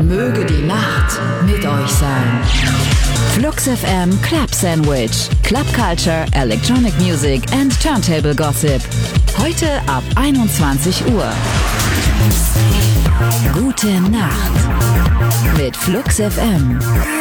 Möge die Nacht mit euch sein. Flux FM Club Sandwich. Club Culture, Electronic Music and Turntable Gossip. Heute ab 21 Uhr. Gute Nacht mit Flux FM.